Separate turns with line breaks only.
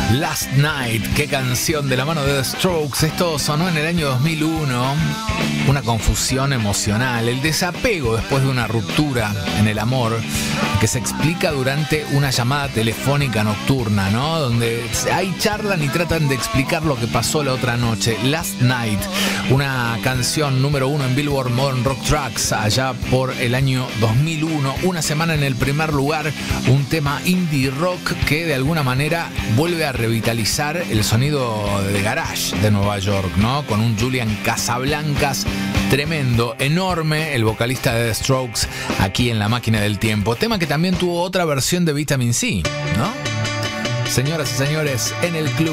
Last Night, qué canción de la mano de The Strokes. Esto sonó en el año 2001. Una confusión emocional, el desapego después de una ruptura en el amor, que se explica durante una llamada telefónica nocturna, ¿no? Donde ahí charlan y tratan de explicar lo que pasó la otra noche. Last Night, una canción número 1 en Billboard Modern Rock Tracks allá por el año 2001. Una semana en el primer lugar, un tema indie rock que de alguna manera vuelve a revitalizar el sonido de garage de Nueva York, ¿no? Con un Julian Casablancas tremendo, enorme, el vocalista de The Strokes aquí en La Máquina del Tiempo. Tema que también tuvo otra versión de Vitamin C, ¿no? Señoras y señores, en el club